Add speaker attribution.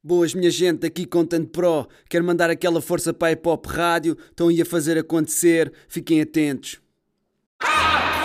Speaker 1: Boas, minha gente, aqui Content Pro. Quero mandar aquela força para a Hip Hop Rádio. Estão aí a fazer acontecer. Fiquem atentos.